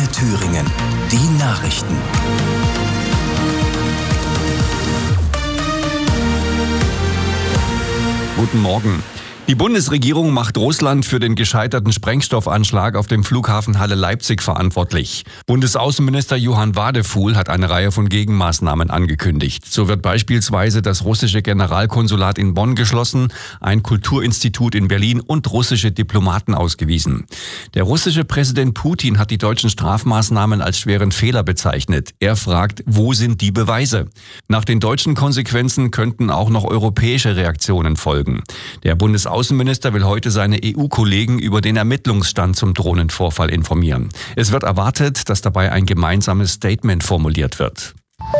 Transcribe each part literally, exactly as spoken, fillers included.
Antenne Thüringen. Die Nachrichten. Guten Morgen. Die Bundesregierung macht Russland für den gescheiterten Sprengstoffanschlag auf dem Flughafen Halle-Leipzig verantwortlich. Bundesaußenminister Johann Wadefuhl hat eine Reihe von Gegenmaßnahmen angekündigt. So wird beispielsweise das russische Generalkonsulat in Bonn geschlossen, ein Kulturinstitut in Berlin und russische Diplomaten ausgewiesen. Der russische Präsident Putin hat die deutschen Strafmaßnahmen als schweren Fehler bezeichnet. Er fragt, wo sind die Beweise? Nach den deutschen Konsequenzen könnten auch noch europäische Reaktionen folgen. Der Bundesaußenminister Außenminister will heute seine E U-Kollegen über den Ermittlungsstand zum Drohnenvorfall informieren. Es wird erwartet, dass dabei ein gemeinsames Statement formuliert wird.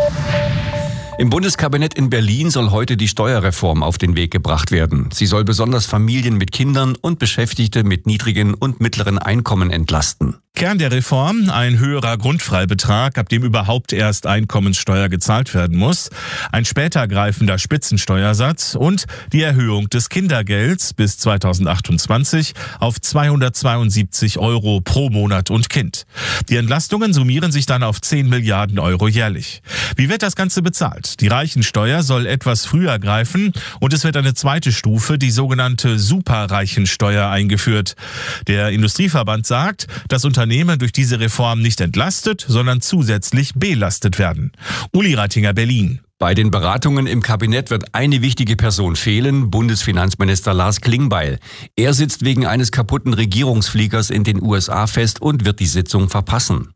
Im Bundeskabinett in Berlin soll heute die Steuerreform auf den Weg gebracht werden. Sie soll besonders Familien mit Kindern und Beschäftigte mit niedrigen und mittleren Einkommen entlasten. Kern der Reform, ein höherer Grundfreibetrag, ab dem überhaupt erst Einkommenssteuer gezahlt werden muss, ein später greifender Spitzensteuersatz und die Erhöhung des Kindergelds bis zweitausendachtundzwanzig auf zweihundertzweiundsiebzig Euro pro Monat und Kind. Die Entlastungen summieren sich dann auf zehn Milliarden Euro jährlich. Wie wird das Ganze bezahlt? Die Reichensteuer soll etwas früher greifen und es wird eine zweite Stufe, die sogenannte Superreichensteuer, eingeführt. Der Industrieverband sagt, dass Unternehmen durch diese Reform nicht entlastet, sondern zusätzlich belastet werden. Uli Reitinger, Berlin. Bei den Beratungen im Kabinett wird eine wichtige Person fehlen, Bundesfinanzminister Lars Klingbeil. Er sitzt wegen eines kaputten Regierungsfliegers in den U S A fest und wird die Sitzung verpassen.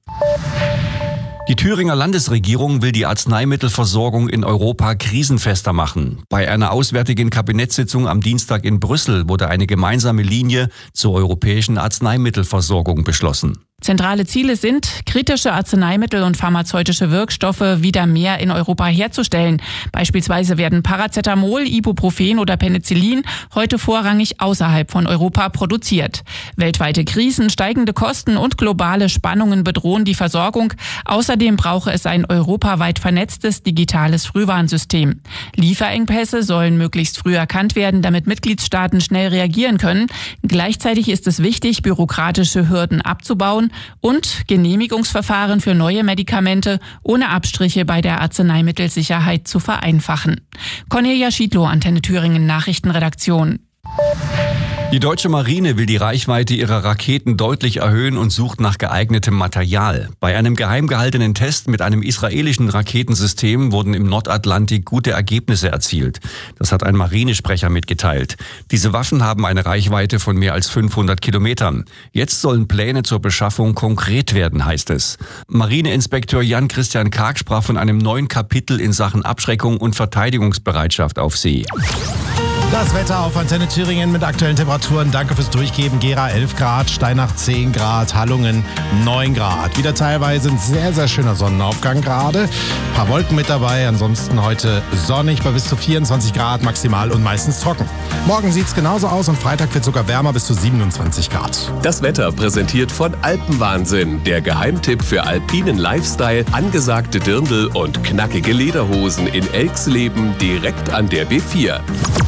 Die Thüringer Landesregierung will die Arzneimittelversorgung in Europa krisenfester machen. Bei einer auswärtigen Kabinettssitzung am Dienstag in Brüssel wurde eine gemeinsame Linie zur europäischen Arzneimittelversorgung beschlossen. Zentrale Ziele sind, kritische Arzneimittel und pharmazeutische Wirkstoffe wieder mehr in Europa herzustellen. Beispielsweise werden Paracetamol, Ibuprofen oder Penicillin heute vorrangig außerhalb von Europa produziert. Weltweite Krisen, steigende Kosten und globale Spannungen bedrohen die Versorgung. Außerdem brauche es ein europaweit vernetztes digitales Frühwarnsystem. Lieferengpässe sollen möglichst früh erkannt werden, damit Mitgliedstaaten schnell reagieren können. Gleichzeitig ist es wichtig, bürokratische Hürden abzubauen und Genehmigungsverfahren für neue Medikamente ohne Abstriche bei der Arzneimittelsicherheit zu vereinfachen. Cornelia Schiedlow, Antenne Thüringen Nachrichtenredaktion. Die deutsche Marine will die Reichweite ihrer Raketen deutlich erhöhen und sucht nach geeignetem Material. Bei einem geheim gehaltenen Test mit einem israelischen Raketensystem wurden im Nordatlantik gute Ergebnisse erzielt. Das hat ein Marinesprecher mitgeteilt. Diese Waffen haben eine Reichweite von mehr als fünfhundert Kilometern. Jetzt sollen Pläne zur Beschaffung konkret werden, heißt es. Marineinspekteur Jan-Christian Karg sprach von einem neuen Kapitel in Sachen Abschreckung und Verteidigungsbereitschaft auf See. Das Wetter auf Antenne Thüringen mit aktuellen Temperaturen. Danke fürs Durchgeben. Gera elf Grad, Steinach zehn Grad, Hallungen neun Grad. Wieder teilweise ein sehr, sehr schöner Sonnenaufgang gerade. Ein paar Wolken mit dabei. Ansonsten heute sonnig bei bis zu vierundzwanzig Grad maximal und meistens trocken. Morgen sieht es genauso aus und Freitag wird sogar wärmer bis zu siebenundzwanzig Grad. Das Wetter präsentiert von Alpenwahnsinn. Der Geheimtipp für alpinen Lifestyle, angesagte Dirndl und knackige Lederhosen in Elxleben direkt an der B vier.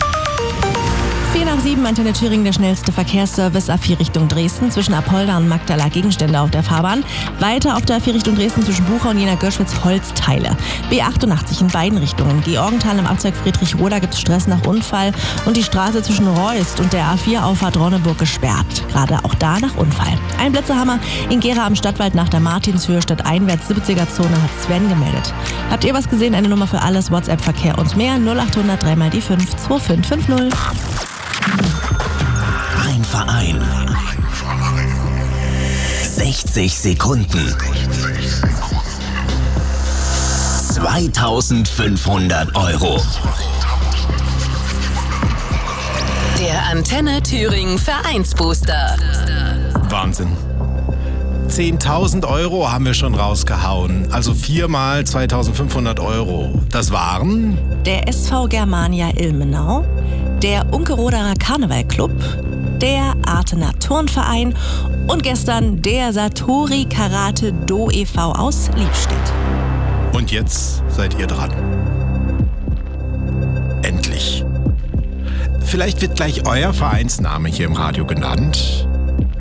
vier nach sieben, Antenne Thüringen, der schnellste Verkehrsservice A vier Richtung Dresden. Zwischen Apolda und Magdala Gegenstände auf der Fahrbahn. Weiter auf der A vier Richtung Dresden zwischen Bucher und Jena-Görschwitz Holzteile. B achtundachtzig in beiden Richtungen. Georgenthal im Abzweig Friedrich-Roda gibt es Stress nach Unfall. Und die Straße zwischen Reust und der A vier Auffahrt Ronneburg gesperrt. Gerade auch da nach Unfall. Ein Blitzerhammer in Gera am Stadtwald nach der Martinshöhe stadteinwärts siebziger Zone hat Sven gemeldet. Habt ihr was gesehen? Eine Nummer für alles, WhatsApp-Verkehr und mehr. null achthundert drei mal die fünf zwei fünf fünf null. Ein Verein. sechzig Sekunden. zweitausendfünfhundert Euro. Der Antenne Thüringen Vereinsbooster. Wahnsinn. zehntausend Euro haben wir schon rausgehauen. Also viermal zweitausendfünfhundert Euro. Das waren Der S V Germania Ilmenau, der Unkeroderer Karnevalclub, der Artener Turnverein und gestern der Satori Karate Do e V aus Liebstedt. Und jetzt seid ihr dran. Endlich. Vielleicht wird gleich euer Vereinsname hier im Radio genannt.